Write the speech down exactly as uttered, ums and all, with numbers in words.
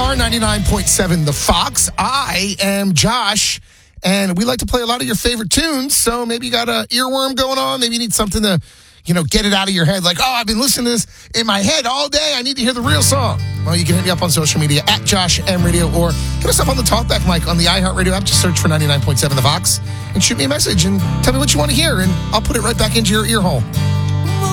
are ninety-nine point seven The Fox. I am Josh, and we like to play a lot of your favorite tunes, so maybe you got an earworm going on. Maybe you need something to, you know, get it out of your head. Like, oh, I've been listening to this in my head all day. I need to hear the real song. Well, you can hit me up on social media at Josh M Radio, or hit us up on the Talkback mic on the iHeartRadio app. Just search for ninety-nine point seven The Fox and shoot me a message and tell me what you want to hear, and I'll put it right back into your ear hole.